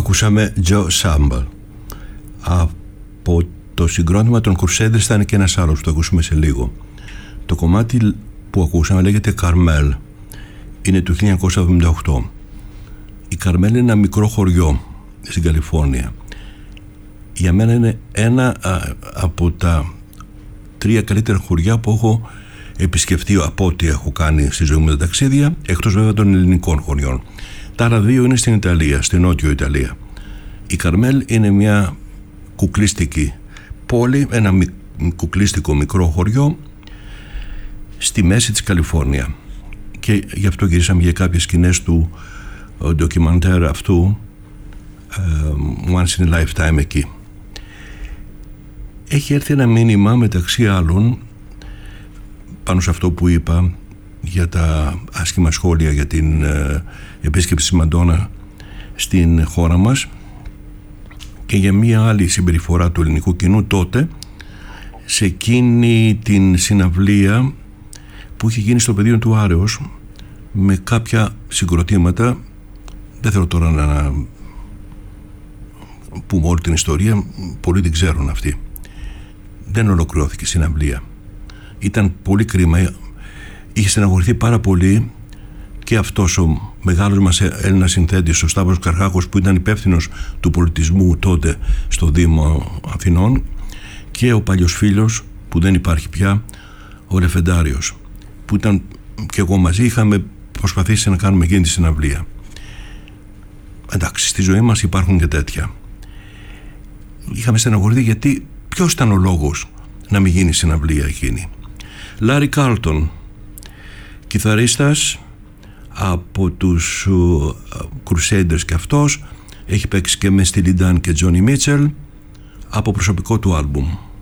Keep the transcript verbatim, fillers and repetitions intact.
Ακούσαμε Joe Sample από το συγκρότημα των Crusaders. Θα είναι και ένας άλλος που το ακούσουμε σε λίγο. Το κομμάτι που ακούσαμε λέγεται Carmel, είναι του χίλια εννιακόσια εβδομήντα οκτώ. Η Carmel είναι ένα μικρό χωριό στην Καλιφόρνια. Για μένα είναι ένα α, από τα τρία καλύτερα χωριά που έχω επισκεφτεί από ό,τι έχω κάνει στη ζωή μου τα ταξίδια, εκτός βέβαια των ελληνικών χωριών. Τα άλλα δύο είναι στην Ιταλία, στην Νότιο Ιταλία. Η Καρμέλ είναι μια κουκλίστικη πόλη, ένα μι, κουκλίστικο μικρό χωριό στη μέση της Καλιφόρνια, και γι' αυτό γυρίσαμε για κάποιες σκηνές του ντοκιμαντέρ αυτού, uh, Once in a Lifetime εκεί. Έχει έρθει ένα μήνυμα μεταξύ άλλων πάνω σε αυτό που είπα για τα άσχημα σχόλια για την uh, επίσκεψη της Μαντόνα στην χώρα μας και για μια άλλη συμπεριφορά του ελληνικού κοινού τότε σε εκείνη την συναυλία που είχε γίνει στο πεδίο του Άρεως με κάποια συγκροτήματα. Δεν θέλω τώρα να πούμε όλη την ιστορία, πολλοί την ξέρουν αυτή. Δεν ολοκληρώθηκε η συναυλία. Ήταν πολύ κρίμα. Είχε στεναχωρηθεί πάρα πολύ και αυτός ο μεγάλος μας Έλληνας συνθέτης, ο Σταύρος Καρχάκος, που ήταν υπεύθυνος του πολιτισμού τότε στο Δήμο Αθηνών, και ο παλιός φίλος που δεν υπάρχει πια, ο Ρεφεντάριος, που ήταν και εγώ μαζί, είχαμε προσπαθήσει να κάνουμε εκείνη τη συναυλία. Εντάξει, στη ζωή μας υπάρχουν και τέτοια. Είχαμε στεναχωρηθεί γιατί ποιος ήταν ο λόγος να μην γίνει συναυλία εκείνη. Λάρι Κάρλτον, κιθαρίστας από τους uh, Crusaders, και αυτός έχει παίξει και με Steely Dan και Johnny Mitchell από προσωπικό του άλμπουμ.